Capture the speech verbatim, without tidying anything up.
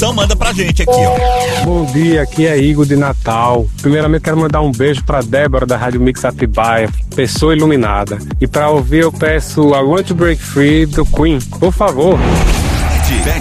produção manda pra gente aqui, ó. Bom dia, aqui é Igor de Natal. Primeiramente quero mandar um beijo pra Débora da Rádio Mix Atibaia, pessoa iluminada. E pra ouvir eu peço I Want to Break Free do Queen, por favor.